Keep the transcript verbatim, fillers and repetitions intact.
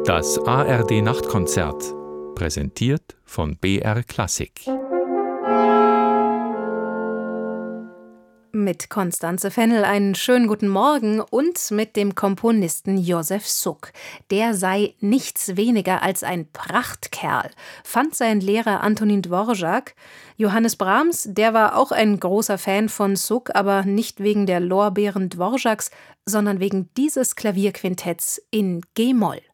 Das A R D-Nachtkonzert, präsentiert von B R Klassik. Mit Constanze Fennel einen schönen guten Morgen und mit dem Komponisten Josef Suk. Der sei nichts weniger als ein Prachtkerl, fand sein Lehrer Antonín Dvořák. Johannes Brahms, der war auch ein großer Fan von Suk, aber nicht wegen der Lorbeeren Dvořáks, sondern wegen dieses Klavierquintetts in G-Moll.